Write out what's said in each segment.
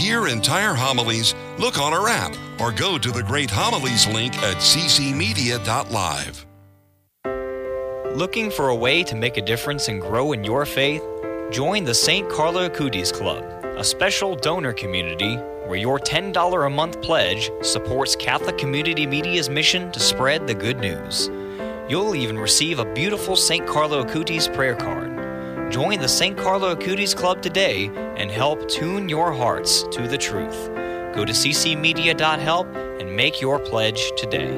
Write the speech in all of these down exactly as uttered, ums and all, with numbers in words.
hear entire homilies, look on our app or go to the Great Homilies link at c c media dot live. Looking for a way to make a difference and grow in your faith? Join the Saint Carlo Acutis Club, a special donor community where your ten dollars a month pledge supports Catholic Community Media's mission to spread the good news. You'll even receive a beautiful Saint Carlo Acutis prayer card. Join the Saint Carlo Acutis Club today and help tune your hearts to the truth. Go to c c media dot help and make your pledge today.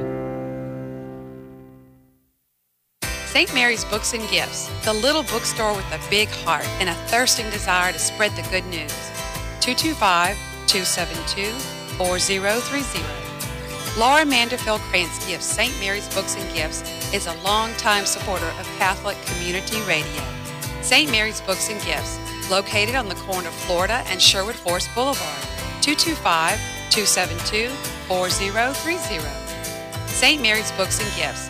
Saint Mary's Books and Gifts, the little bookstore with a big heart and a thirsting desire to spread the good news. two two five, two seven two, four zero three zero. Laura Manderfield Krantz Gifts Saint Mary's Books and Gifts is a longtime supporter of Catholic Community Radio. Saint Mary's Books and Gifts, located on the corner of Florida and Sherwood Forest Boulevard, two two five, two seven two, four zero three zero. Saint Mary's Books and Gifts.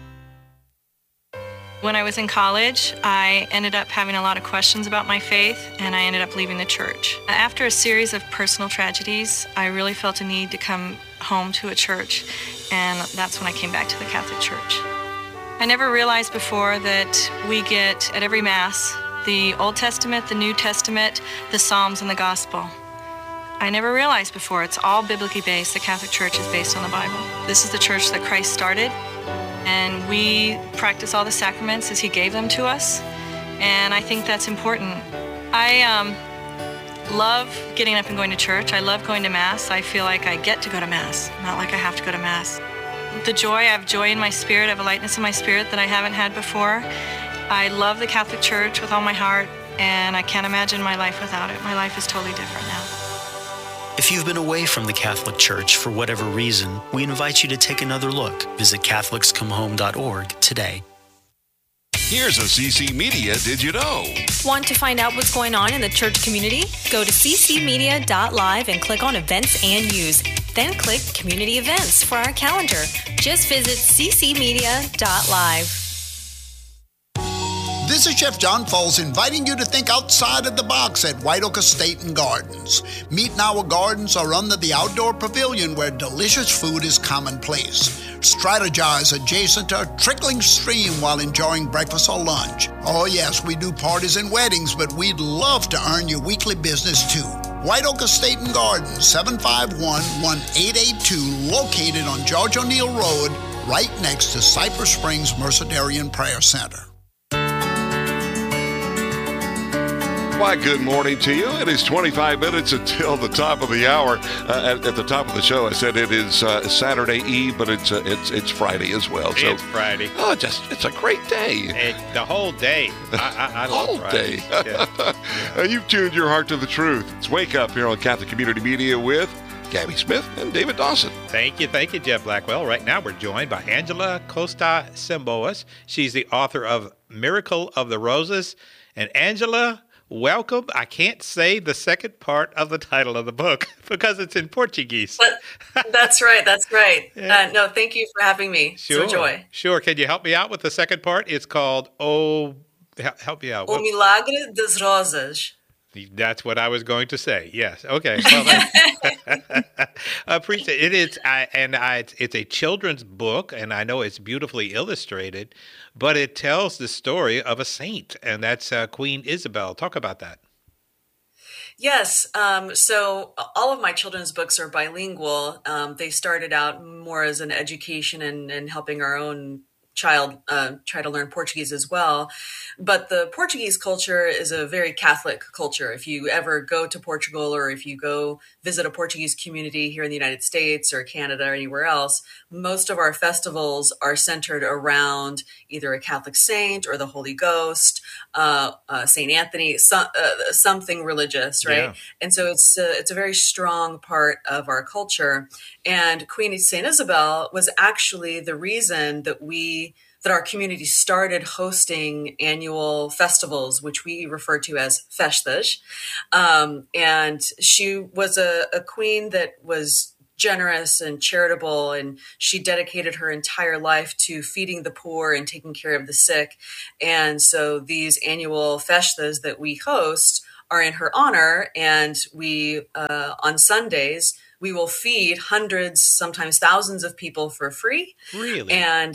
When I was in college, I ended up having a lot of questions about my faith, and I ended up leaving the church. After a series of personal tragedies, I really felt a need to come home to a church, and that's when I came back to the Catholic Church. I never realized before that we get, at every Mass, the Old Testament, the New Testament, the Psalms, and the Gospel. I never realized before it's all biblically based. The Catholic Church is based on the Bible. This is the church that Christ started, and we practice all the sacraments as He gave them to us, and I think that's important. I um, love getting up and going to church. I love going to Mass. I feel like I get to go to Mass, not like I have to go to Mass. The joy, I have joy in my spirit, I have a lightness in my spirit that I haven't had before. I love the Catholic Church with all my heart, and I can't imagine my life without it. My life is totally different now. If you've been away from the Catholic Church for whatever reason, we invite you to take another look. Visit catholics come home dot org today. Here's a C C Media Did You Know? Want to find out what's going on in the church community? Go to c c media dot live and click on Events and News. Then click Community Events for our calendar. Just visit c c media dot live. This is Chef John Foles inviting you to think outside of the box at White Oak Estate and Gardens. Meet and Our Gardens are under the outdoor pavilion where delicious food is commonplace. Strategize adjacent to a trickling stream while enjoying breakfast or lunch. Oh yes, we do parties and weddings, but we'd love to earn your weekly business too. White Oak Estate and Gardens, seven five one, one eight eight two, located on George O'Neill Road, right next to Cypress Springs Mercedarian Prayer Center. Why, good morning to you. It is twenty-five minutes until the top of the hour. Uh, at, at the top of the show, I said it is uh, Saturday Eve, but it's uh, it's it's Friday as well. So, it's Friday. Oh, just it's a great day. It, the whole day. I, I, I love whole Friday. day. Yeah. Yeah. You've tuned your heart to the truth. It's Wake Up here on Catholic Community Media with Gabby Smith and David Dawson. Thank you, thank you, Jeff Blackwell. Right now, we're joined by Angela Costa Semboas. She's the author of Miracle of the Roses. And Angela, welcome. I can't say the second part of the title of the book because it's in Portuguese. But that's right. That's right. Yeah. Uh, no, thank you for having me. Sure. It's a joy. Sure. Can you help me out with the second part? It's called, oh, help, help me out. O Milagre das Rosas. That's what I was going to say. Yes. Okay. Well, appreciate it. It's I, and I, it's, it's a children's book, and I know it's beautifully illustrated, but it tells the story of a saint, and that's uh, Queen Isabel. Talk about that. Yes. Um, so all of my children's books are bilingual. Um, they started out more as an education and, and helping our own child uh, try to learn Portuguese as well. But the Portuguese culture is a very Catholic culture. If you ever go to Portugal or if you go visit a Portuguese community here in the United States or Canada or anywhere else, most of our festivals are centered around either a Catholic saint or the Holy Ghost, uh, uh, Saint Anthony, so, uh, something religious, right? Yeah. And so it's a, it's a very strong part of our culture. And Queen Saint Isabel was actually the reason that we that our community started hosting annual festivals, which we refer to as festas. Um, and she was a, a queen that was generous and charitable, and she dedicated her entire life to feeding the poor and taking care of the sick. And so these annual festas that we host are in her honor. And we, uh, on Sundays, we will feed hundreds, sometimes thousands of people for free. Really? And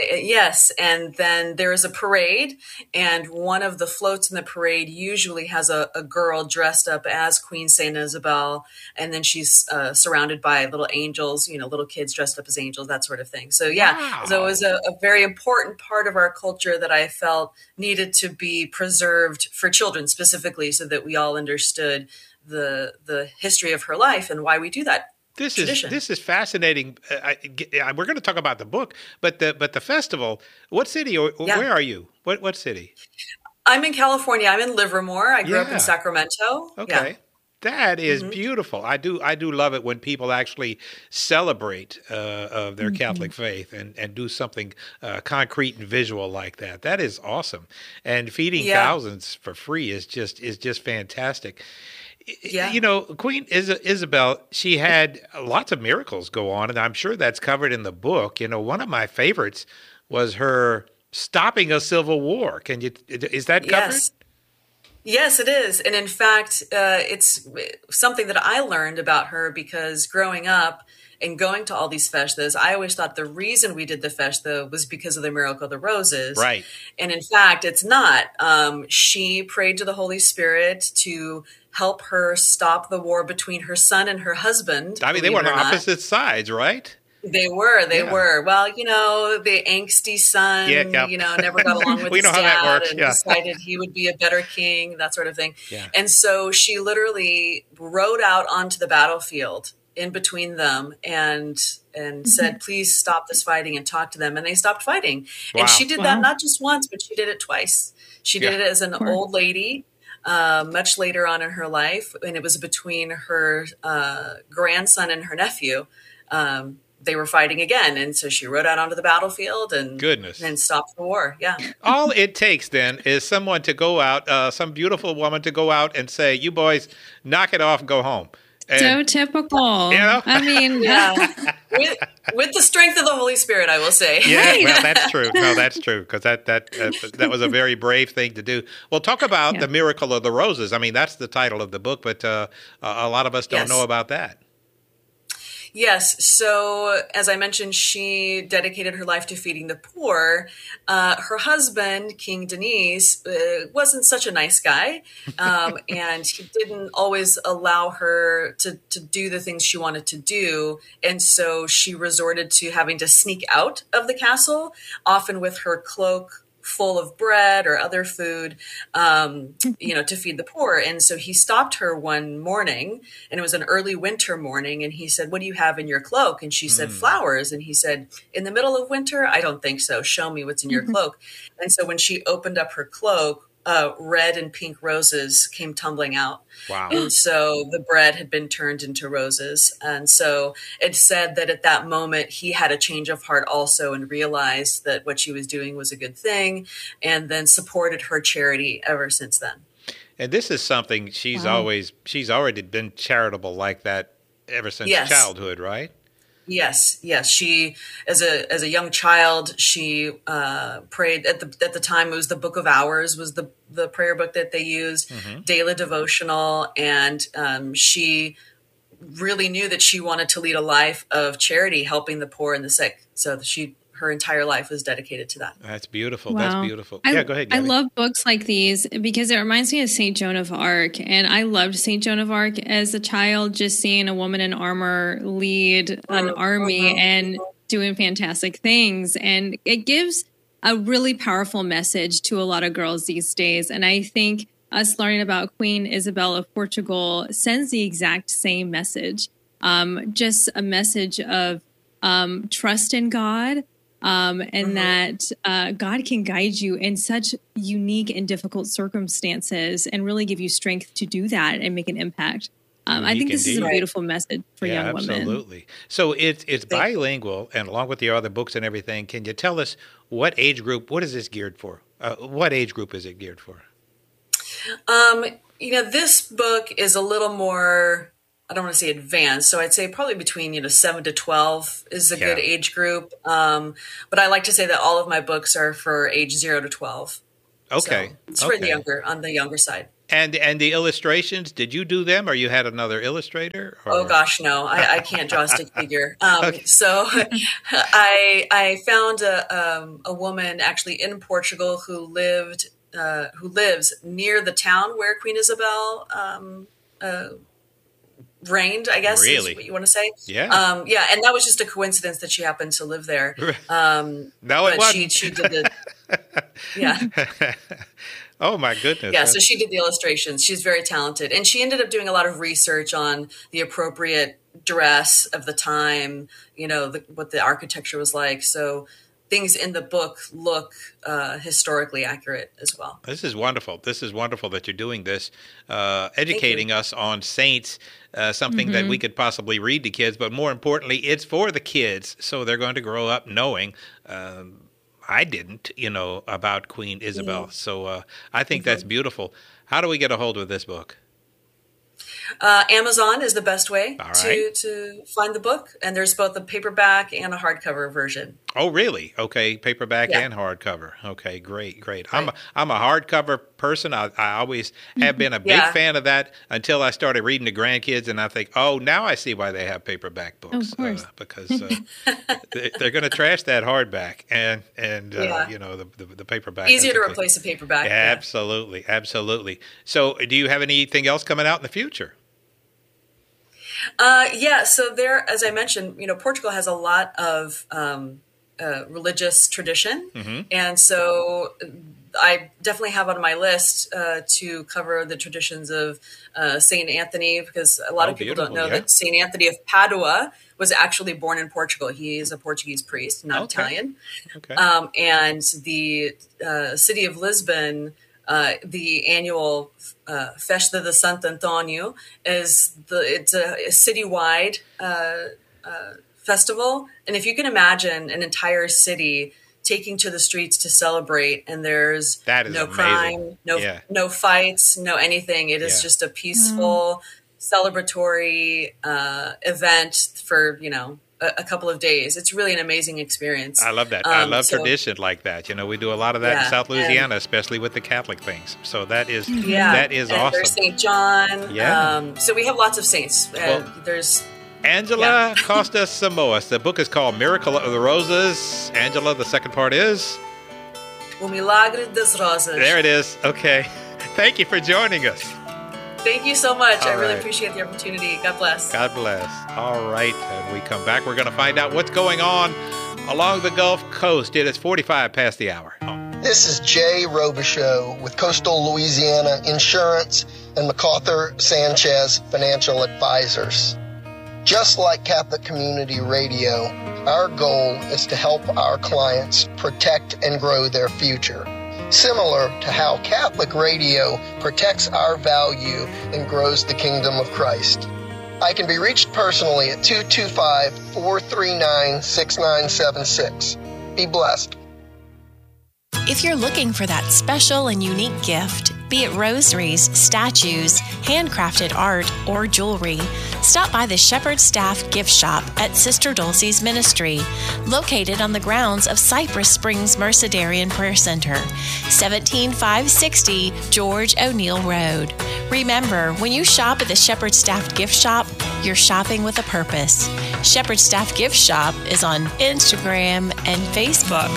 yes. And then there is a parade, and one of the floats in the parade usually has a, a girl dressed up as Queen Saint Isabel. And then she's uh, surrounded by little angels, you know, little kids dressed up as angels, that sort of thing. So yeah, wow. so it was a, a very important part of our culture that I felt needed to be preserved for children specifically, so that we all understood the the history of her life and why we do that. This tradition. is this is fascinating. Uh, I, I, we're going to talk about the book, but the but the festival. What city or Yeah. where are you? What what city? I'm in California. I'm in Livermore. I grew up Yeah. in Sacramento. Okay. Yeah. That is Mhm. beautiful. I do I do love it when people actually celebrate uh, of their Catholic faith and, and do something uh, concrete and visual like that. That is awesome. And feeding Yeah. thousands for free is just is just fantastic. Yeah. You know, Queen Is- Isabel, she had lots of miracles go on, and I'm sure that's covered in the book. You know, one of my favorites was her stopping a civil war. Can you? Is that covered? Yes. Yes, it is. And in fact, uh, it's something that I learned about her because growing up and going to all these festas, I always thought the reason we did the festa was because of the miracle of the roses. Right. And in fact, it's not. Um, she prayed to the Holy Spirit to help her stop the war between her son and her husband. I mean, they believe were it on or not. opposite sides, right? They were, they Yeah. were. Well, you know, the angsty son, Yeah, yeah. you know, never got along with We his know how that dad works, and yeah. decided he would be a better king, that sort of thing. Yeah. And so she literally rode out onto the battlefield in between them and and said, please stop this fighting and talk to them. And they stopped fighting. Wow. And she did Wow. that not just once, but she did it twice. She did Yeah. it as an Sure. old lady. Uh, much later on in her life, and it was between her uh, grandson and her nephew. Um, they were fighting again, and so she rode out onto the battlefield and Goodness. and stopped the war. Yeah, All it takes then is someone to go out, uh, some beautiful woman to go out and say, "You boys, knock it off and go home." And, So typical. You know? I mean, yeah. with, with the strength of the Holy Spirit, I will say. Yeah, well, that's true. No, that's true because that that uh, that was a very brave thing to do. Well, talk about Yeah. the miracle of the roses. I mean, that's the title of the book, but uh, a lot of us don't Yes. know about that. Yes. So, as I mentioned, she dedicated her life to feeding the poor. Uh, her husband, King Denis, uh, wasn't such a nice guy, um, and he didn't always allow her to, to do the things she wanted to do. And so she resorted to having to sneak out of the castle, often with her cloak full of bread or other food, um, you know, to feed the poor. And so he stopped her one morning, and it was an early winter morning. And he said, "What do you have in your cloak?" And she said, "Flowers." And he said, "In the middle of winter? I don't think so. Show me what's in your cloak." And so when she opened up her cloak, uh, red and pink roses came tumbling out. Wow. And so the bread had been turned into roses. And so it said that at that moment, he had a change of heart also and realized that what she was doing was a good thing, and then supported her charity ever since then. And this is something she's Wow. always she's already been charitable like that ever since Yes. childhood, right? Yes, yes. She, as a as a young child, she uh, prayed at the at the time. It was the Book of Hours was the the prayer book that they used, daily devotional, and um, she really knew that she wanted to lead a life of charity, helping the poor and the sick. So she her entire life was dedicated to that. That's beautiful. Wow. That's beautiful. I, yeah, go ahead. I Gabby. love books like these because it reminds me of Saint Joan of Arc. And I loved Saint Joan of Arc as a child, just seeing a woman in armor lead an army and doing fantastic things. And it gives a really powerful message to a lot of girls these days. And I think us learning about Queen Isabel of Portugal sends the exact same message. Um, just a message of um, trust in God. Um, and mm-hmm. that uh, God can guide you in such unique and difficult circumstances and really give you strength to do that and make an impact. Um, I think this indeed. is a beautiful message for yeah, young women. Absolutely. So it's it's bilingual, and along with your other books and everything, can you tell us what age group, what is this geared for? Uh, what age group is it geared for? Um, you know, this book is a little more, I don't want to say advanced. So I'd say probably between, you know, seven to twelve is a Yeah. good age group. Um, but I like to say that all of my books are for age zero to twelve. Okay. So it's for okay. the younger, on the younger side. And and the illustrations, did you do them, or you had another illustrator? Or? Oh gosh, no, I, I can't draw a stick figure. Um, okay. So I I found a um, a woman actually in Portugal who lived uh, who lives near the town where Queen Isabel um, uh, reigned, I guess really? Is what you want to say. Yeah. Um, yeah, and that was just a coincidence that she happened to live there. Um, no, it wasn't. She, she did the, yeah. Oh my goodness. Yeah, so she did the illustrations. She's very talented. And she ended up doing a lot of research on the appropriate dress of the time, you know, the, what the architecture was like. So things in the book look uh, historically accurate as well. This is wonderful. This is wonderful that you're doing this, uh, educating us on saints, uh, something mm-hmm. that we could possibly read to kids. But more importantly, it's for the kids. So they're going to grow up knowing um, I didn't, you know, about Queen Isabel. Yeah. So uh, I think mm-hmm. that's beautiful. How do we get a hold of this book? Uh, Amazon is the best way All to, right. to find the book. And there's both a paperback and a hardcover version. Oh, really? Okay. Paperback yeah. and hardcover. Okay. Great. Great. Right. I'm a, I'm a hardcover person. I, I always have been a big yeah. fan of that until I started reading the grandkids. And I think, oh, now I see why they have paperback books. Of course. Uh, because uh, they, they're going to trash that hardback and, and uh, yeah. you know, the, the, the paperback. Easier to replace a paperback. Yeah, yeah. Absolutely. Absolutely. So do you have anything else coming out in the future? Uh, yeah, so there, as I mentioned, you know, Portugal has a lot of um, uh, religious tradition, mm-hmm. and so I definitely have on my list uh, to cover the traditions of uh, Saint Anthony, because a lot oh, of people don't know yeah. that Saint Anthony of Padua was actually born in Portugal. He is a Portuguese priest, not okay. Italian. Okay. Um, and the uh, city of Lisbon, uh, the annual uh, Festa de Santo Antonio is the it's a, a citywide uh, uh, festival, and if you can imagine an entire city taking to the streets to celebrate, and there's that is no amazing. crime, no yeah. no fights, no anything. It is yeah. just a peaceful, mm. celebratory uh, event for you know a, a couple of days. It's really an amazing experience. I love that. Um, I love so, tradition like that. You know, we do a lot of that yeah, in South Louisiana, and, especially with the Catholic things. So that is yeah, that is and awesome. There's Saint John. Yeah. Um, so we have lots of saints. Uh, Well, there's. Angela Yeah. Costa Samoas. The book is called Miracle of the Roses. Angela, the second part is? O Milagre das Rosas. There it is. Okay. Thank you for joining us. Thank you so much. All I really right. appreciate the opportunity. God bless. God bless. All right. When we come back, we're going to find out what's going on along the Gulf Coast. It is forty-five past the hour. Oh. This is Jay Robichaux with Coastal Louisiana Insurance and MacArthur Sanchez Financial Advisors. Just like Catholic Community Radio, our goal is to help our clients protect and grow their future, similar to how Catholic Radio protects our value and grows the kingdom of Christ. I can be reached personally at two two five, four three nine, six nine seven six. Be blessed. If you're looking for that special and unique gift, be it rosaries, statues, handcrafted art, or jewelry, stop by the Shepherd Staff Gift Shop at Sister Dulcie's Ministry, located on the grounds of Cypress Springs Mercedarian Prayer Center, seventeen five sixty George O'Neill Road. Remember, when you shop at the Shepherd Staff Gift Shop, you're shopping with a purpose. Shepherd Staff Gift Shop is on Instagram and Facebook.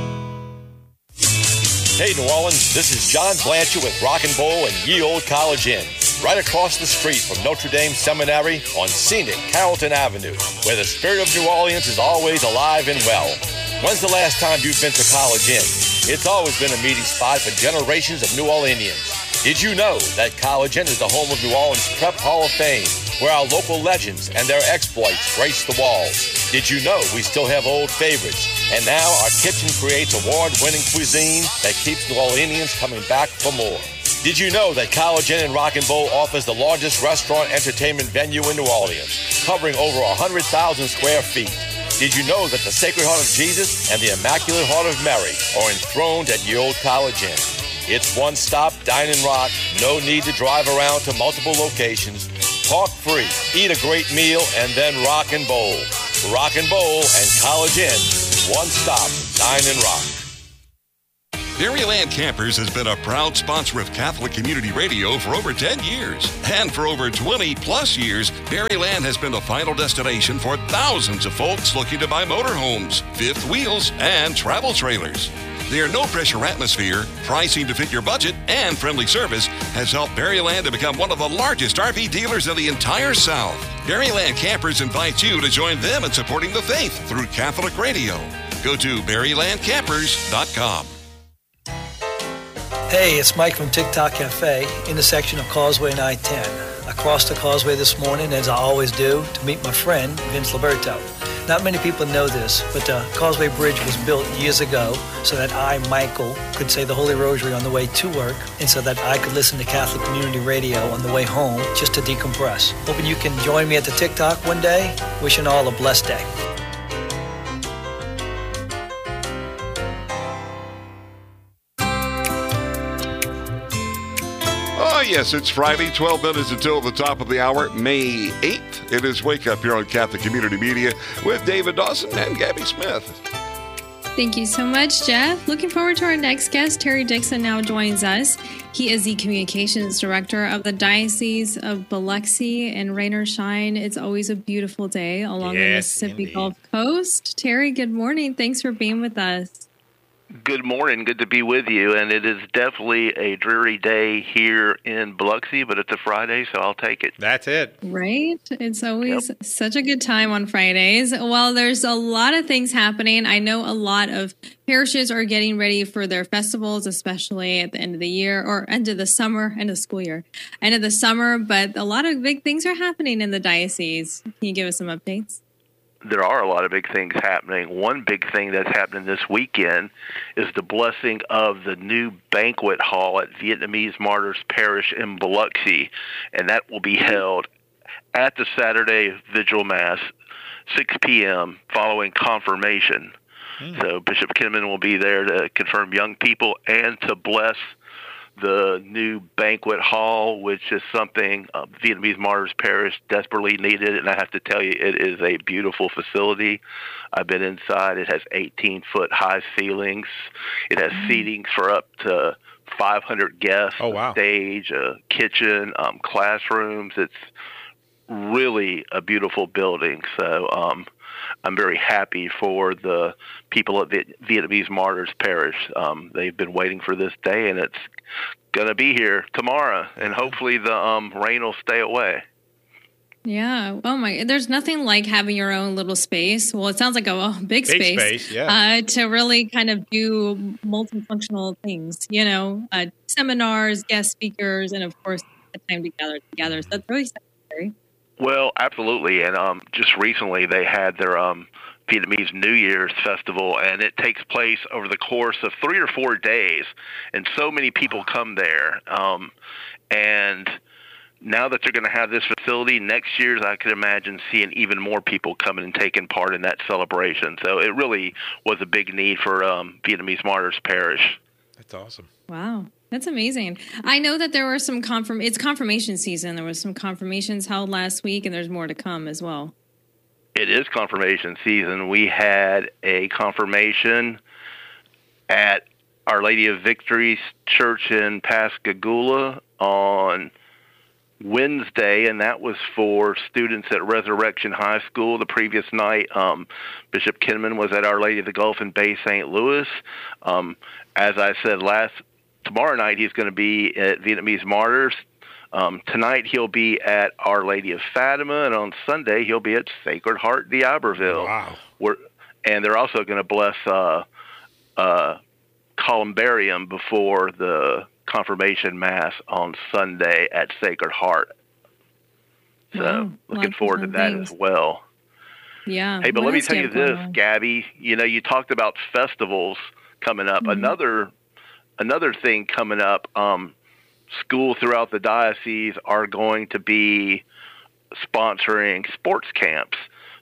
Hey, New Orleans, this is John Blanchard with Rock and Bowl and Ye Old College Inn, right across the street from Notre Dame Seminary on scenic Carrollton Avenue, where the spirit of New Orleans is always alive and well. When's the last time you've been to College Inn? It's always been a meeting spot for generations of New Orleanians. Did you know that College Inn is the home of New Orleans Prep Hall of Fame, where our local legends and their exploits grace the walls? Did you know we still have old favorites? And now our kitchen creates award-winning cuisine that keeps New Orleanians coming back for more. Did you know that College Inn and Rock and Bowl offers the largest restaurant entertainment venue in New Orleans, covering over one hundred thousand square feet? Did you know that the Sacred Heart of Jesus and the Immaculate Heart of Mary are enthroned at Ye Old College Inn? It's one-stop dine and rock, no need to drive around to multiple locations. Park free, eat a great meal, and then rock and bowl. Rock and Bowl and College Inn, one stop, dine and rock. Berryland Campers has been a proud sponsor of Catholic Community Radio for over ten years. And for over twenty plus years, Berryland has been the final destination for thousands of folks looking to buy motorhomes, fifth wheels, and travel trailers. Their no-pressure atmosphere, pricing to fit your budget, and friendly service has helped Berryland to become one of the largest R V dealers in the entire South. Berryland Campers invites you to join them in supporting the faith through Catholic Radio. Go to berryland campers dot com. Hey, it's Mike from TikTok Cafe, intersection of Causeway and I ten. I crossed the causeway this morning, as I always do, to meet my friend, Vince Liberto. Not many people know this, but the Causeway Bridge was built years ago so that I, Michael, could say the Holy Rosary on the way to work, and so that I could listen to Catholic Community Radio on the way home just to decompress. Hoping you can join me at the TikTok one day. Wishing all a blessed day. Oh, yes, it's Friday, twelve minutes until the top of the hour, May eighth. It is Wake Up here on Catholic Community Media with David Dawson and Gabby Smith. Thank you so much, Jeff. Looking forward to our next guest. Terry Dixon now joins us. He is the Communications Director of the Diocese of Biloxi and Rain or Shine. It's always a beautiful day along the Yes, Mississippi indeed. Gulf Coast. Terry, good morning. Thanks for being with us. Good morning. Good to be with you. And it is definitely a dreary day here in Biloxi, but it's a Friday, so I'll take it. That's it. Right? It's always such a good time on Fridays. Well, there's a lot of things happening. I know a lot of parishes are getting ready for their festivals, especially at the end of the year or end of the summer, end of the school year, end of the summer. But a lot of big things are happening in the diocese. Can you give us some updates? There are a lot of big things happening. One big thing that's happening this weekend is the blessing of the new banquet hall at Vietnamese Martyrs Parish in Biloxi, and that will be held at the Saturday Vigil Mass, six p.m., following confirmation. Mm. So Bishop Kinnaman will be there to confirm young people and to bless the new banquet hall, which is something uh, Vietnamese Martyrs Parish desperately needed. And I have to tell you, it is a beautiful facility. I've been inside. It has eighteen-foot high ceilings. It has mm. seating for up to five hundred guests, oh, wow. a stage, a kitchen, um, classrooms. It's really a beautiful building. So um, I'm very happy for the people at Viet- Vietnamese Martyrs Parish. Um, they've been waiting for this day, and it's going to be here tomorrow, and hopefully the um, rain will stay away. Yeah. Oh my, there's nothing like having your own little space. Well, it sounds like a, a big, Big space, space, yeah. uh, to really kind of do multifunctional things, you know, uh, seminars, guest speakers, and of course, the time to gather together. So that's really necessary. Well, absolutely. And um, just recently they had their um, Vietnamese New Year's festival, and it takes place over the course of three or four days. And so many people come there. Um, and now that they're going to have this facility, next year I could imagine seeing even more people coming and taking part in that celebration. So it really was a big need for um, Vietnamese Martyrs Parish. That's awesome. Wow. That's amazing. I know that there were some confirm. It's confirmation season. There was some confirmations held last week, and there's more to come as well. It is confirmation season. We had a confirmation at Our Lady of Victory Church in Pascagoula on Wednesday, and that was for students at Resurrection High School. The previous night, um, Bishop Kinnaman was at Our Lady of the Gulf in Bay Saint Louis. Um, as I said last Tomorrow night, he's going to be at Vietnamese Martyrs. Um, tonight, he'll be at Our Lady of Fatima, and on Sunday, he'll be at Sacred Heart d'Iberville. Wow. We're, and they're also going to bless uh, uh, Columbarium before the confirmation Mass on Sunday at Sacred Heart. So, Wow. looking Lots forward to of that things. as well. Yeah. Hey, but What let me else tell do you have going this, on? Gabby. You know, you talked about festivals coming up. Mhm. Another another thing coming up, um, schools throughout the diocese are going to be sponsoring sports camps.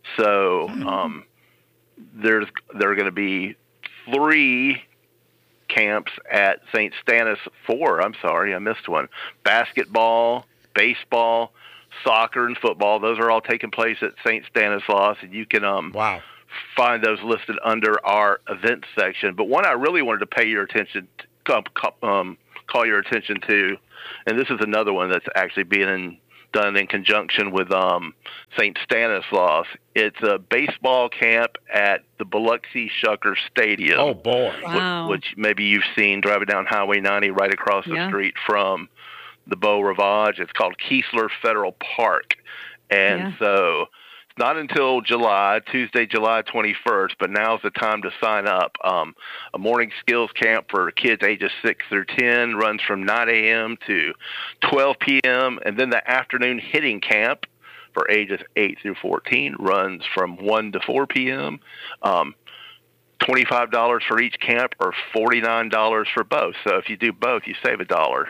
So um, there's there are going to be three camps at Saint Stanis. Four, I'm sorry, I missed one. Basketball, baseball, soccer, and football. Those are all taking place at Saint Stanislaus, and you can um, wow. find those listed under our events section. But one I really wanted to pay your attention um, call your attention to, and this is another one that's actually being in, done in conjunction with um, Saint Stanislaus. It's a baseball camp at the Biloxi Shucker Stadium. Oh, boy. Wow. Which, which maybe you've seen driving down Highway ninety right across the Yeah. street from the Beau Rivage. It's called Keesler Federal Park. And Yeah. so it's not until July, Tuesday, July twenty-first, but now's the time to sign up. Um, a morning skills camp for kids ages six through ten runs from nine a.m. to twelve p.m., and then the afternoon hitting camp for ages eight through fourteen runs from one to four p.m. Um, twenty-five dollars for each camp or forty-nine dollars for both. So if you do both, you save a dollar.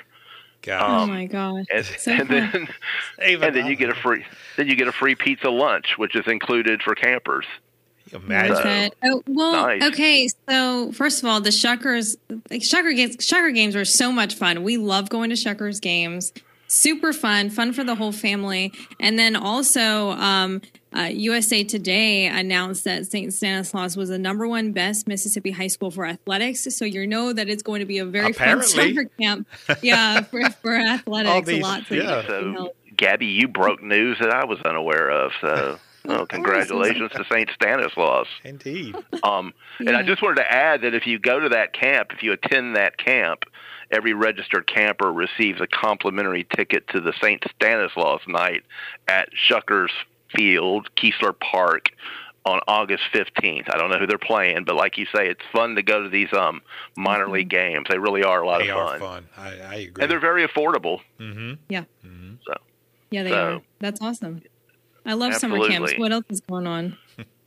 oh my gosh. And, So and fun. then and then you get a free then you get a free pizza lunch, which is included for campers. Imagine. So, That- oh, well, nice. okay. So first of all, the Shuckers, like Shucker games, Shucker games were so much fun. We love going to Shuckers games. Super fun, fun for the whole family. And then also, um, uh, U S A Today announced that Saint Stanislaus was the number one best Mississippi high school for athletics. So you know that it's going to be a very Apparently. fun summer camp. Yeah, for, for athletics, these- lots of yeah. So, Gabby, you broke news that I was unaware of. So, well, congratulations to Saint Stanislaus. Indeed. Um, and I just wanted to add that if you go to that camp, if you attend that camp, every registered camper receives a complimentary ticket to the Saint Stanislaus night at Shuckers Field, Keesler Park, on August fifteenth. I don't know who they're playing, but like you say, it's fun to go to these um, minor Mm-hmm. league games. They really are a lot They of are fun. fun. I, I agree. And they're very affordable. Mm-hmm. Yeah. So, Yeah, they So- are. That's awesome. I love summer camps. Absolutely. What else is going on?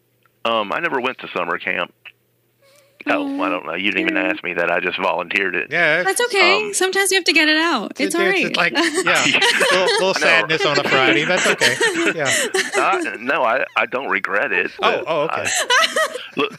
um, I never went to summer camp. Oh, I don't know. You didn't even ask me that. I just volunteered it. Yeah. That's okay. Um, Sometimes you have to get it out. It's, all right. It's like, yeah, a little, little sadness on a Friday. That's okay. Yeah. Uh, no, I, I don't regret it. Oh, oh, okay. I-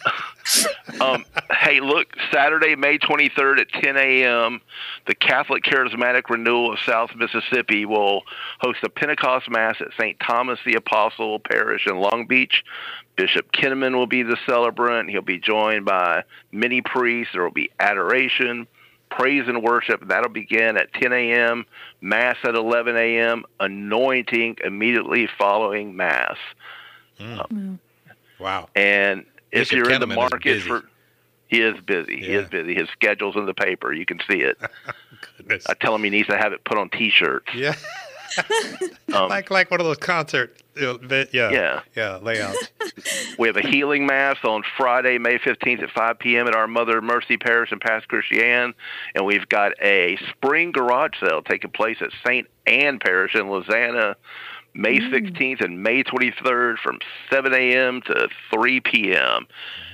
look, um, hey, look, Saturday, May twenty-third at ten a.m., the Catholic Charismatic Renewal of South Mississippi will host a Pentecost Mass at Saint Thomas the Apostle Parish in Long Beach. Bishop Kinnaman will be the celebrant. He'll be joined by many priests. There will be adoration, praise and worship. That'll begin at ten a.m., Mass at eleven a.m., anointing immediately following Mass. Mm. Wow. And if Bishop you're in the Kinnaman is market busy. for, he is busy. He Yeah. is busy. His schedule's in the paper. You can see it. I tell him he needs to have it put on T-shirts. Yeah. Um, like like one of those concert, uh, vi- yeah, Yeah. yeah, layouts. We have a healing mass on Friday, May fifteenth at five p.m. at our Mother Mercy Parish in Pass Christian. And we've got a spring garage sale taking place at Saint Anne Parish in Lausanne, May sixteenth and May twenty-third from seven a.m. to three p.m.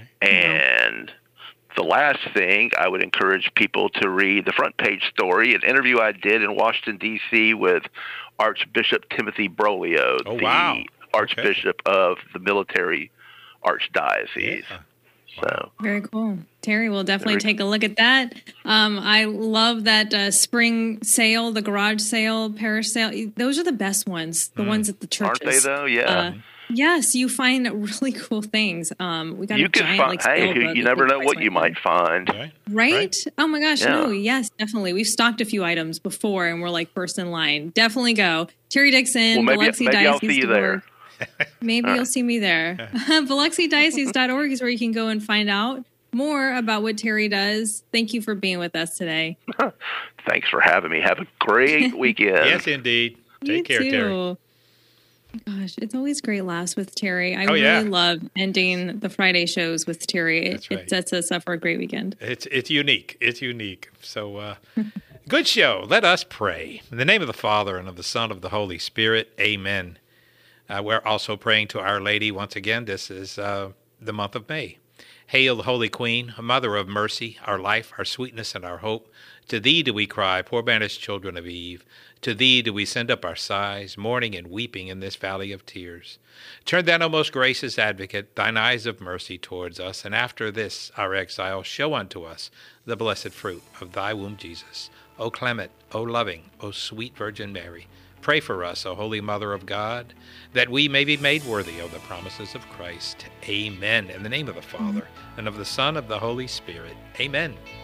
And the last thing, I would encourage people to read the front page story, an interview I did in Washington, D C with Archbishop Timothy Broglio, Oh, the wow. Archbishop of the Military Archdiocese. So Very cool. Terry will definitely Very- take a look at that. Um, I love that uh, spring sale, the garage sale, parish sale. Those are the best ones, the Mm. ones at the churches. Aren't they, though? Yeah. Uh, yes, you find really cool things. Um, we got you a can giant, find, like, hey, scale who- book you that never the know price what went you down. might find. Right? Oh my gosh, Yeah. no, yes, definitely. We've stocked a few items before and we're like first in line. Definitely go. Terry Dixon, Well, maybe, Biloxi maybe I'll Diocese see you dot org. there. Maybe All you'll right. see me there. Biloxi Diocese dot org is where you can go and find out more about what Terry does. Thank you for being with us today. Thanks for having me. Have a great weekend. Yes, indeed. Take You care, too. Terry. Gosh, it's always great laughs with Terry. I Oh, really yeah. love ending the Friday shows with Terry. It, That's right. it sets us up for a great weekend. It's it's unique. It's unique. So, uh, good show. Let us pray. In the name of the Father, and of the Son, and of the Holy Spirit. Amen. Uh, we're also praying to Our Lady once again. This is uh, the month of May. Hail, Holy Queen, Mother of Mercy, our life, our sweetness, and our hope. To thee do we cry, poor banished children of Eve. To thee do we send up our sighs, mourning and weeping in this valley of tears. Turn then, O most gracious Advocate, thine eyes of mercy towards us, and after this our exile, show unto us the blessed fruit of thy womb, Jesus. O clement, O loving, O sweet Virgin Mary, pray for us, O Holy Mother of God, that we may be made worthy of the promises of Christ. Amen. In the name of the Father, and of the Son, and of the Holy Spirit. Amen.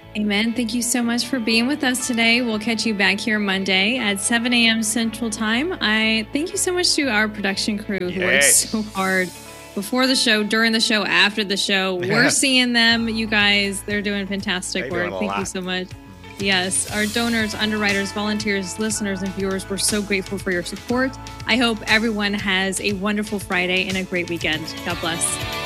Amen. Thank you so much for being with us today. We'll catch you back here Monday at seven a.m. Central Time. I thank you so much to our production crew who Yes. works so hard before the show, during the show, after the show. We're seeing them. You guys, they're doing fantastic They're work. doing a Thank you lot. so much. Yes, our donors, underwriters, volunteers, listeners, and viewers, we're so grateful for your support. I hope everyone has a wonderful Friday and a great weekend. God bless.